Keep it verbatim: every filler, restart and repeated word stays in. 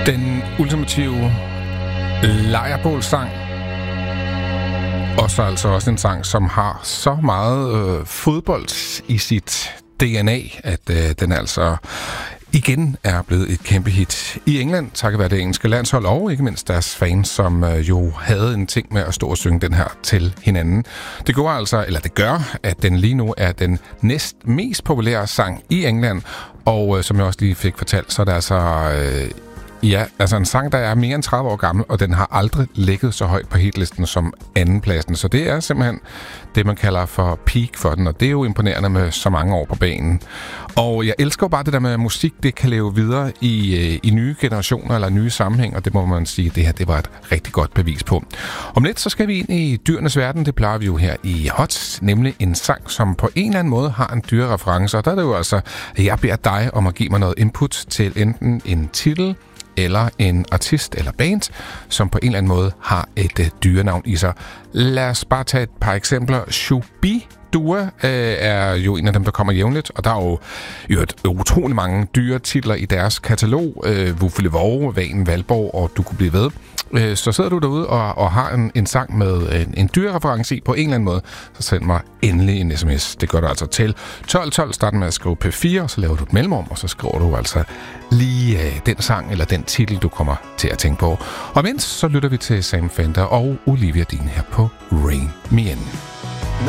Den ultimative lejrbålsang. Og så altså også en sang, som har så meget øh, fodbold i sit D N A, at øh, den altså igen er blevet et kæmpe hit i England, takket være det engelske landshold, og ikke mindst deres fans, som øh, jo havde en ting med at stå og synge den her til hinanden. Det går altså, eller det gør, at den lige nu er den næst mest populære sang i England, og øh, som jeg også lige fik fortalt, så er det altså øh, ja, altså en sang, der er mere end tredive år gammel, og den har aldrig ligget så højt på hitlisten som andenpladsen. Så det er simpelthen det, man kalder for peak for den, og det er jo imponerende med så mange år på banen. Og jeg elsker jo bare det der med, at musik, det kan leve videre i, i nye generationer eller nye sammenhæng, og det må man sige, det her, det var et rigtig godt bevis på. Om lidt, så skal vi ind i dyrenes verden, det plejer vi jo her i Hot, nemlig en sang, som på en eller anden måde har en dyrereference, og der er det jo altså, at jeg beder dig om at give mig noget input til enten en titel, eller en artist eller band, som på en eller anden måde har et øh, dyrenavn i sig. Lad os bare tage et par eksempler. Shubidua øh, er jo en af dem, der kommer jævnligt, og der er jo, jo et, utrolig mange dyretitler i deres katalog. Øh, Vuffeli Vove, Vagen, Valborg, og du kunne blive ved. Øh, så sidder du derude og, og har en, en sang med en, en dyrereference i på en eller anden måde, så send mig endelig en sms. Det gør du altså til tolv tolv. Start med at skrive P fire, og så laver du et mellemrum, og så skriver du altså lige øh, den sang eller den titel, du kommer til at tænke på. Og mens så lytter vi til Sam Fender og Olivia Dean her på Rain Me In.